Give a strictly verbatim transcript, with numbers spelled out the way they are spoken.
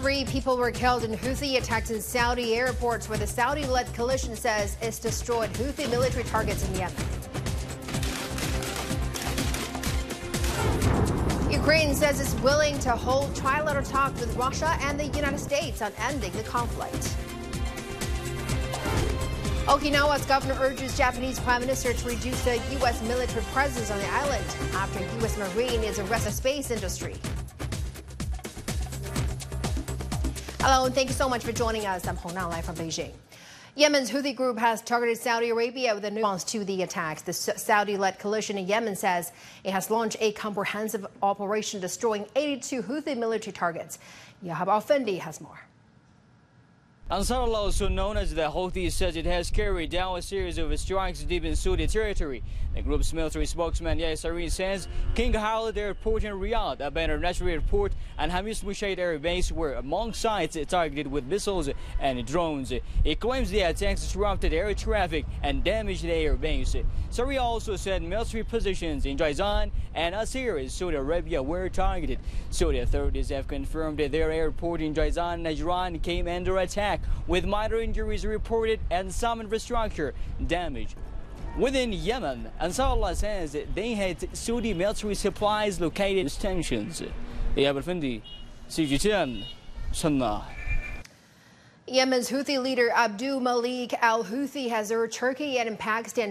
Three people were killed in Houthi attacks in Saudi airports, where the Saudi-led coalition says it's destroyed Houthi military targets in Yemen. Ukraine says it's willing to hold trilateral talks with Russia and the United States on ending the conflict. Okinawa's governor urges Japanese Prime Minister to reduce the U S military presence on the island after U S Marine is arresting the space industry. Hello, and thank you so much for joining us. I'm Hong Na, live from Beijing. Yemen's Houthi group has targeted Saudi Arabia with a response to the attacks. The Saudi-led coalition in Yemen says it has launched a comprehensive operation destroying eighty-two Houthi military targets. Yahab Al-Fendi has more. Ansarullah, also known as the Houthis, says it has carried out a series of strikes deep in Saudi territory. The group's military spokesman Yahya Sareen says King Khalid Airport in Riyadh, Aban International Airport, and Hamis Mushaid Air Base were among sites targeted with missiles and drones. It claims the attacks disrupted air traffic and damaged the air base. Sareen also said military positions in Jizan and Asir, Saudi Arabia, were targeted. Saudi authorities have confirmed that their airport in Jizan, Najran, came under attack, with minor injuries reported and some infrastructure damage. Within Yemen, Ansarullah says they had Saudi military supplies located in tensions. Yahab Al-Fendi, C G T N, Sana'a. Yemen's Houthi leader Abdul Malik al-Houthi has urged Turkey and Pakistan